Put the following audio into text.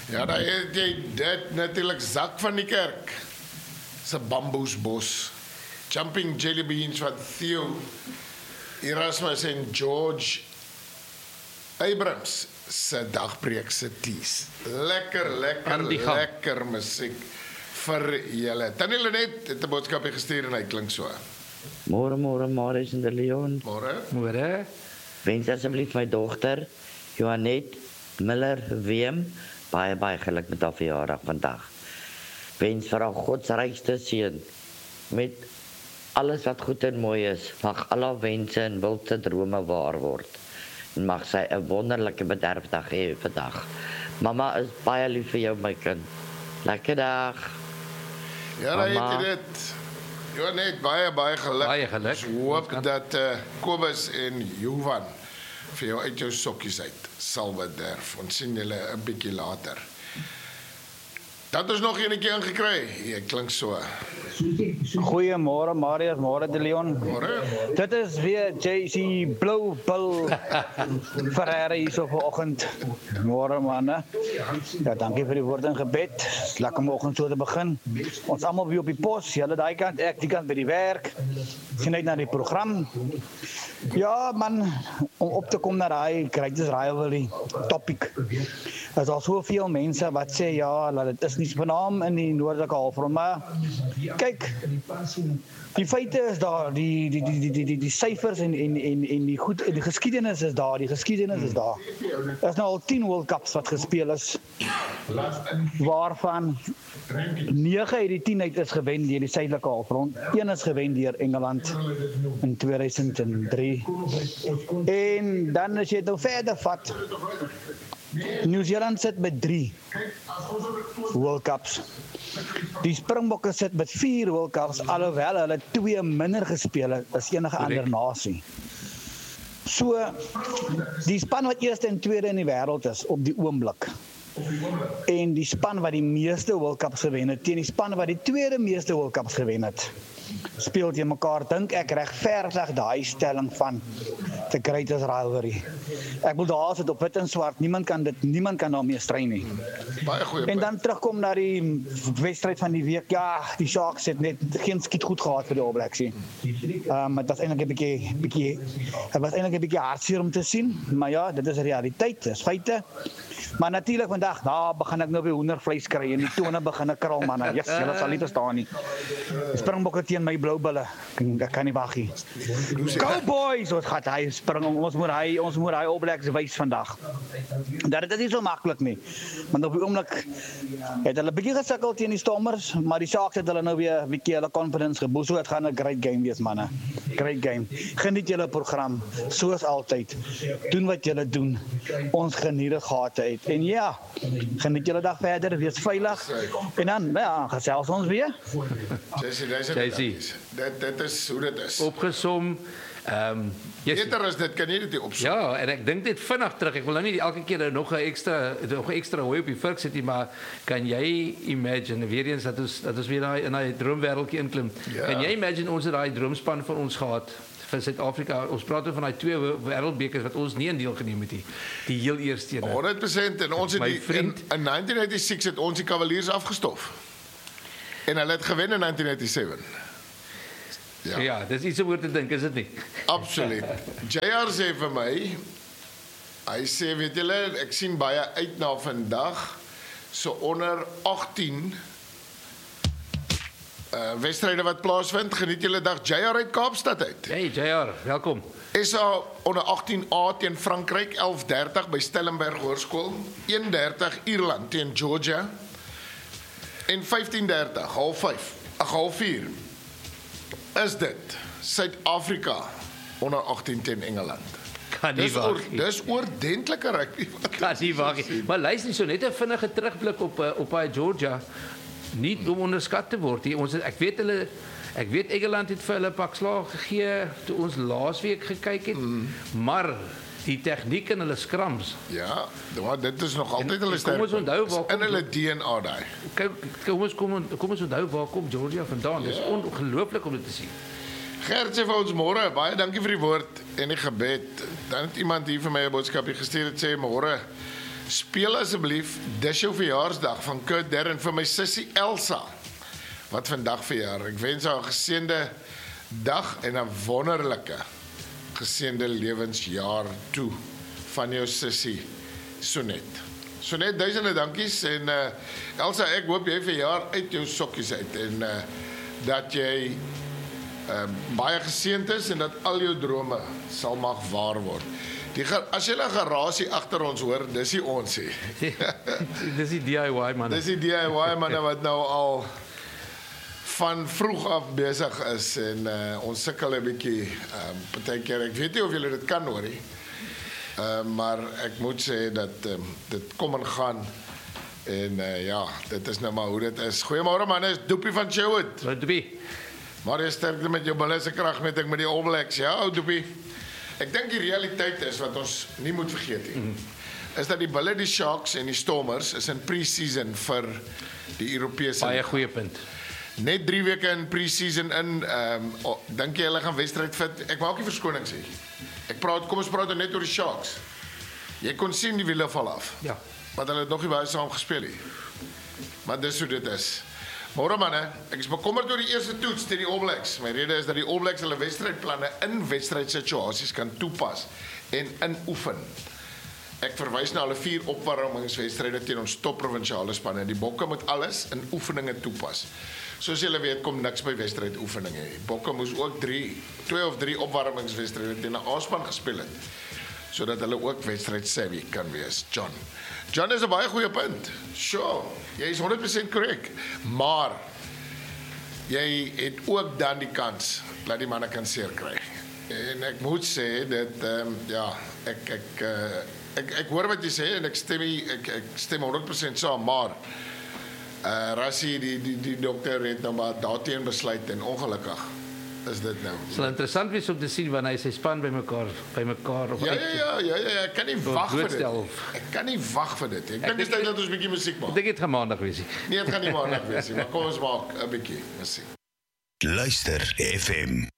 Ja, dan het jy dit natuurlik Zak van die Kerk. Dis 'n bamboesbos. Jumping Jelly Beans wat Theo Erasmus en George Abrams se dagpreek se tees. Lekker musiek vir julle. Tannie Lenet het 'n boodskapie gestuur en hy klink so. Môre, Marius en de Leon. Môre. Wens asseblief my dogter, Johanet Miller Weem, baie geluk met haar verjaardag vandag. Wens vir haar godsrykste seën, met alles wat goed en mooi is, mag al haar wense en wildste drome waar word. En mag sy 'n wonderlike bederfdag hê vandag. Mamma is baie lief vir jou, my kind. Lekker dag. Ja, dan het jy dit. Ja, net baie geluk. Baie geluk. Ons hoop dat Kobus en Johan vir jou uit jou sokkies uit sal bederf. Ons sien julle 'n bietjie later. Dat is nog enetjie ingekry. Jy klink so. Goeiemôre Marius, môre de Leon. Môre. Dit is weer JC Blue Bull Ferreira hier so vanoggend. Môre manne. Ja, dankie vir die woord en gebed. Lekker om oggend so te begin. Ons almal weer op die pos, julle daai kant, ek die kant by die werk. Sien uit na die program. Ja man, om op te kom na daai Greatest Rivalry topic. Er is al soveel mense wat sê ja, dat dit is nie vernaam in die noordelike halfrond, maar kyk, die feite is daar, die syfers en die geskiedenis is daar, is nou al 10 World Cups wat gespeel is, waarvan 9 uit die 10 uit is gewen deur die suidelike halfrond, 1 is gewen deur Engeland in 2003, en dan as jy dit nou verder vat, New Zealand sit met 3 World Cups. Die Springbokke sit met 4 World Cups, alhoewel hulle 2 minder gespeel het as enige ander nasie. So, die span wat eerste en tweede in die wêreld is op die oomblik, en die span wat die meeste World Cups gewen het, teen die span wat die tweede meeste World Cups gewen het, speel teen mekaar, dink ek regverdig daai stelling van the greatest rivalry. Ek wil daar sit op wit en swart, niemand kan daarmee stry nie. Baie goeie. En dan terugkom na die wedstryd van die week. Ja, die Sharks het net geen skiet goed gehad vir die All Blacks nie. Het was eintlik 'n bietjie hartseer om te sien, maar ja, dit is realiteit, dis feite. Maar natuurlik vandag, begin ek nou weer hoendervleis kry en die tone begin ek krul man. Yes, julle sal nie verstaan nie. Springbokke teen my blou bulle. Ek kan nie wag nie. Cowboys, wat gaan hy spring? Ons moet hy All Blacks wys vandag. Dat dit nie so maklik nie. Want op die oomblik het hulle 'n bietjie gesukkel teen die Stormers, maar die Sharks het hulle nou weer 'n bietjie hulle confidence geboost. So dit gaan 'n great game wees manne. Great game. Geniet julle program soos altyd. Doen wat julle doen. Ons geniet dit gehad uit. En ja, geniet julle dag verder, wees veilig. En dan, ja, gesels ons weer. JC, dit is hoe dit is. Opgesom, Beter as dit kan jy dit opsom. Ja, en ek dink net vinnig terug. Ek wil nou nie elke keer nog 'n ekstra hooi op die vurk sit nie, maar kan jy imagine weer eens dat ons weer in daai droomwêreldjie inklim. Ja. Kan jy imagine ons het daai droomspan van ons gehad vir Suid-Afrika. Ons praat van daai 2 wêreldbekers wat ons nie in deelgeneem het nie. Die heel eerste een. 100% en ons het in 1996 het ons die Cavaliers afgestof. En hulle het gewen in 1997. Ja, dis iets om oor te dink, is dit nie? Absoluut. JR sê vir my, hy sê, weet julle, ek sien baie uit na vandag, so onder 18 wedstryde wat plaasvind, geniet julle dag. JR uit Kaapstad uit. Hey JR, welkom. SA onder 18A teen Frankryk, 11:30 by Stellenberg Hoërskool, 1:30 Ierland teen Georgia, en 15:30, 3:30, is dit Suid-Afrika onder 18 teen Engeland. Kan nie wag. Dis oordentlike rugby. Kan nie wag. Maar luister so net 'n vinnige terugblik op daai Georgia. Nie om onderskat te word nie. Ek weet Engeland het vir hulle 'n pak slaag gegee toe ons laasweek gekyk het, maar die tegniek in hulle scrums. Ja, dit is nog altyd hulle sterk. Kom ons onthou waar in hulle DNA daai. Kom ons onthou waar kom Georgia vandaan. Dis ongelooflik om dit te sien. Gert sê vir ons môre, baie dankie vir die woord en die gebed. Dan het iemand hier vir my 'n boodskapie gestuur wat sê môre. speel asseblief Dis jou verjaarsdag van Kurt Darren vir my sussie Elsa, wat vandag verjaar. Ek wens haar 'n geseënde dag en 'n wonderlike geseënde lewensjaar toe van jou sussie Sonet. Sonet, duisende dankies en Elsa, ek hoop jy verjaar uit jou sokkies uit en dat jy baie geseënd is en dat al jou drome sal mag waar word. As jy 'n garasie agter ons hoor, dis nie ons nie. Dis die DIY manne. Dis die DIY manne wat nou al van vroeg af besig is en ons sukkel 'n bietjie partykeer. Ek weet nie of julle dit kan hoor nie. Maar ek moet sê dat dit kom en gaan en ja, dit is nou maar hoe dit is. Goeiemôre manne, is Doopie van Sherwood. Wat Doopie? Maar jy sterkte met jou ballisse krag met ek met die All Blacks. Ja, ou Doopie. Ek dink die realiteit is wat ons nie moet vergeet nie. Is dat die Bulle, die Sharks en die Stormers is in pre-season vir die Europese. Baie goeie punt. Net 3 weke in pre-season in, dink jy hulle gaan wedstryd fit? Ek maak nie verskonings hier. Kom ons praat net oor die Sharks. Jy kon sien die wiele val af. Ja. Maar hulle het nog nie baie saam gespeel nie. Maar dis hoe dit is. Môre manne, ek is bekommerd oor die eerste toets teen die All Blacks. My rede is dat die All Blacks hulle wedstrydplanne in wedstrydsituasies kan toepas en inoefen. Ek verwys na hulle 4 opwarmingswedstryde teen ons topprovinsiale spanne. Die Bokke moet alles in oefeninge toepas. Soos julle weet, kom niks by wedstrydoefeninge nie. Bokke moes ook 2 of 3 opwarmingswedstryde teen 'n A-span gespeel het, sodat hulle ook wedstryd savvy kan wees. John is 'n baie goeie punt. Sure, jy is 100% korrek. Maar jy het ook dan die kans dat die manne kan seer kry. En ek moet sê dat ja, ek hoor wat jy sê en ek stem 100% saam, maar Rassie, die dokter het nou maar daarteen besluit en ongelukkig is dit nou. Dit sal interessant wees om te sien wanneer hy sy span by mekaar of Ja, ek kan nie wag vir dit. Ek kan nie wag vir dit. Ek dink dit is tyd dat ons 'n bietjie musiek maak. Ek dink dit gaan maandag wees. Nee, dit gaan nie maandag wees nie, maar kom ons maak 'n bietjie musiek. Luister FM.